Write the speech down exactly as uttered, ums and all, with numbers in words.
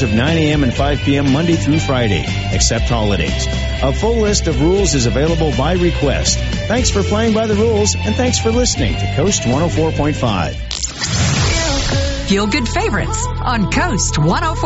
hours of nine a.m. and five p.m. Monday through Friday, except holidays. A full list of rules is available by request. Thanks for playing by the rules, and thanks for listening to Coast one oh four point five. Feel Good Favorites on Coast one oh four.